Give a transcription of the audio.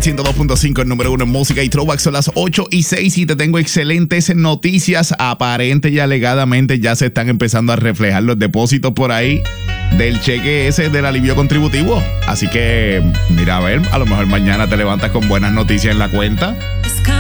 102.5, el número 1 en música y throwback. Son las 8:06 y te tengo excelentes noticias. Aparente y alegadamente ya se están empezando a reflejar los depósitos por ahí del cheque ese del alivio contributivo. Así que, mira, a ver, a lo mejor mañana te levantas con buenas noticias en la cuenta.